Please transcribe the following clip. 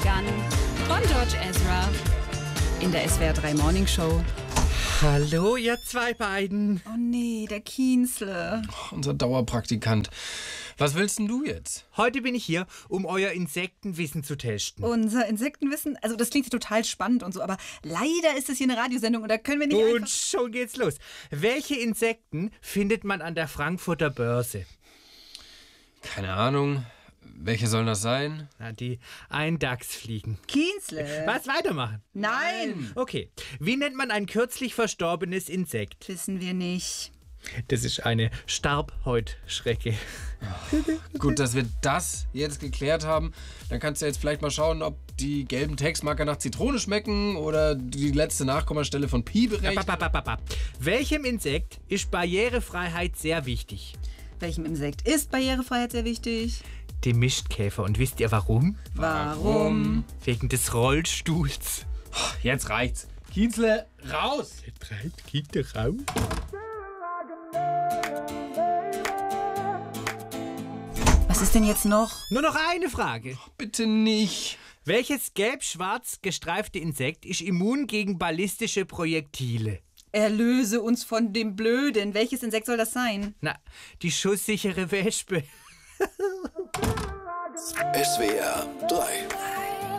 Gun von George Ezra in der SWR 3 Morning Show. Hallo, ihr zwei beiden. Oh nee, der Kienzle. Unser Dauerpraktikant. Was willst denn du jetzt? Heute bin ich hier, um euer Insektenwissen zu testen. Unser Insektenwissen, also das klingt total spannend und so, aber leider ist es hier eine Radiosendung und da können wir nicht Und einfach... schon geht's los. Welche Insekten findet man an der Frankfurter Börse? Keine Ahnung. Welche sollen das sein? Na, die Eindachsfliegen. Kienzle. Was, weitermachen? Nein. Okay. Wie nennt man ein kürzlich verstorbenes Insekt? Wissen wir nicht. Das ist eine Starbhäutschrecke. Gut, dass wir das jetzt geklärt haben. Dann kannst du jetzt vielleicht mal schauen, ob die gelben Textmarker nach Zitrone schmecken oder die letzte Nachkommastelle von Pi berechnet. Welchem Insekt ist Barrierefreiheit sehr wichtig? Welchem Insekt ist Barrierefreiheit sehr wichtig? Dem Mistkäfer. Und wisst ihr warum? Warum? Wegen des Rollstuhls. Jetzt reicht's. Kienzle, raus! Treibt Kinder raus. Was ist denn jetzt noch? Nur noch eine Frage. Bitte nicht. Welches gelb-schwarz gestreifte Insekt ist immun gegen ballistische Projektile? Erlöse uns von dem Blöden. Welches Insekt soll das sein? Na, die schusssichere Wespe. SWR 3